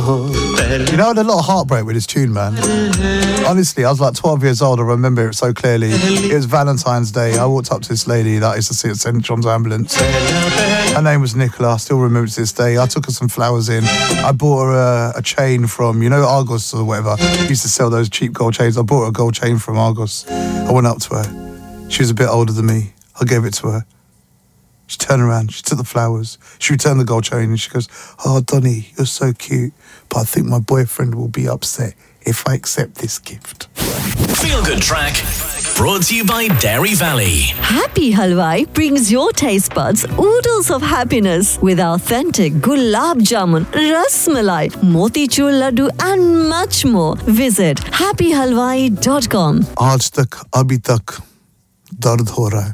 You know, I had a lot of heartbreak with this tune, man. Honestly, I was like 12 years old. I remember it so clearly. It was Valentine's Day. I walked up to this lady that I used to see at St. John's Ambulance. Her name was Nicola. I still remember it to this day. I took her some flowers in. I bought her a chain from, you know, Argos or whatever. Used to sell those cheap gold chains. I bought her a gold chain from Argos. I went up to her. She was a bit older than me. I gave it to her. She turned around, she took the flowers, she returned the gold chain and she goes, "Oh, Donny, you're so cute, but I think my boyfriend will be upset if I accept this gift." Feel Good Track, brought to you by Dairy Valley. Happy Halwai brings your taste buds oodles of happiness with authentic gulab jamun, ras malai, motichur laddu and much more. Visit happyhalwai.com. Aaj tak, abhi tak, dard ho raha hai.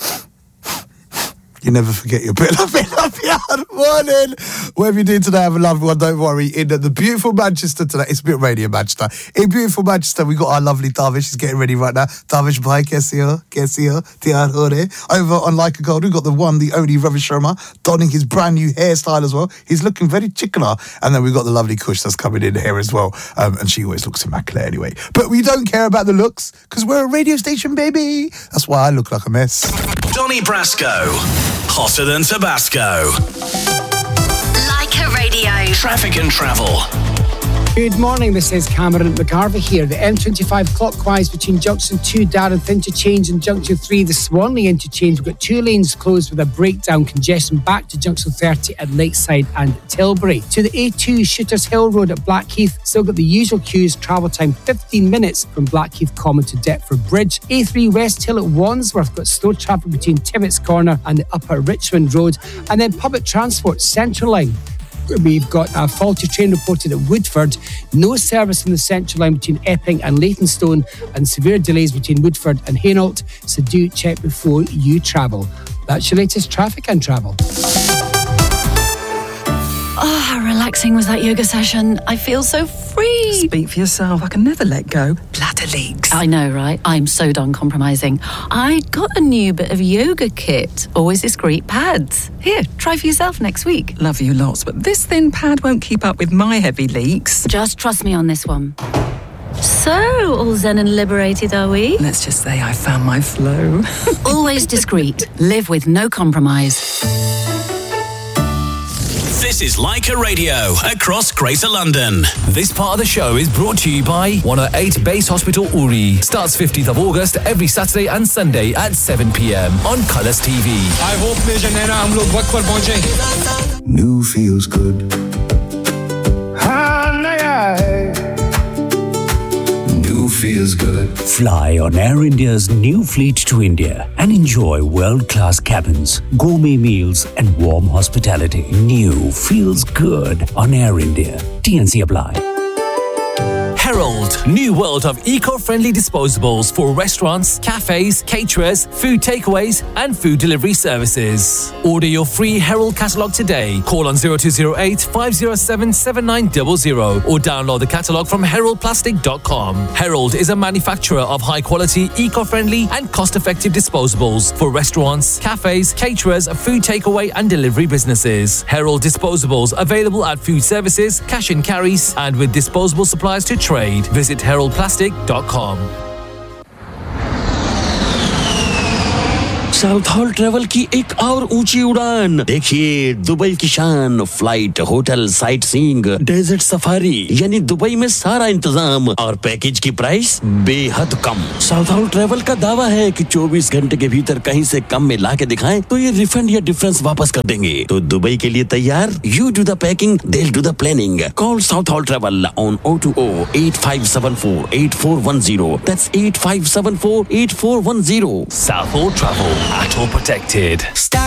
You never forget your pillow. Morning. Whatever you do today, have a lovely one. Don't worry. In the beautiful Manchester today, it's a bit radio Manchester. In beautiful Manchester, we got our lovely Davish. He's getting ready right now. Davish bhai, kaise ho? Tiyar ho rahe? Over on Like a Gold, we got the one, the only Ravi Sharma, donning his brand new hairstyle as well. He's looking very chickener. And then we got the lovely Kush that's coming in here as well. And she always looks immaculate anyway. But we don't care about the looks because we're a radio station, baby. That's why I look like a mess. Donny Brasco, hotter than Tabasco. Like a Radio. Traffic and travel. Good morning, this is Cameron McGarvey here. The M25 clockwise between Junction 2 Darragh Interchange and Junction 3 the Swanley Interchange. We've got 2 lanes closed with a breakdown congestion back to Junction 30 at Lakeside and Tilbury. To the A2 Shooters Hill Road at Blackheath, still got the usual queues, travel time 15 minutes from Blackheath Common to Deptford Bridge. A3 West Hill at Wandsworth, got slow traffic between Tibbetts Corner and the Upper Richmond Road. And then public transport, Central Line. We've got a faulty train reported at Woodford. No service in the Central Line between Epping and Leytonstone, and severe delays between Woodford and Hainault. So do check before you travel. That's your latest traffic and travel. Oh, how relaxing was that yoga session. I feel so free. Speak for yourself. I can never let go. Bladder leaks. I know, right? I'm so done compromising. I got a new bit of yoga kit. Always discreet pads. Here, try for yourself next week. Love you lots, but this thin pad won't keep up with my heavy leaks. Just trust me on this one. So, all zen and liberated, are we? Let's just say I found my flow. Always discreet. Live with no compromise. This is Like a Radio across Greater London. This part of the show is brought to you by 108 Base Hospital Uri. Starts 15th of August every Saturday and Sunday at 7 p.m. on Colours TV. I hope Janera hum log waqt par pahunche. New feels good. New feels good. Fly on Air India's new fleet to India and enjoy world-class cabins, gourmet meals and warm hospitality. New feels good on Air India. TNC apply. Herald, new world of eco-friendly disposables for restaurants, cafes, caterers, food takeaways and food delivery services. Order your free Herald catalogue today. Call on 0208 507 7900 or download the catalogue from heraldplastic.com. Herald is a manufacturer of high-quality, eco-friendly and cost-effective disposables for restaurants, cafes, caterers, food takeaway and delivery businesses. Herald disposables available at food services, cash and carries and with disposable supplies to trade. Visit heraldplastic.com. South hall travel की एक और ऊंची उड़ान देखिए Dubai की शान flight hotel sight seeing desert safari यानी Dubai में सारा इंतजाम और पैकेज की प्राइस बेहद कम साउथ हॉल ट्रेवल का दावा है कि 24 घंटे के भीतर कहीं से कम में ला के दिखाएं तो ये रिफंड या डिफरेंस वापस कर देंगे तो दुबई के लिए तैयार you do the packing they do the planning call south hall travel on 020-8574-8410 that's 8574-8410 South Hall Travel at all protected.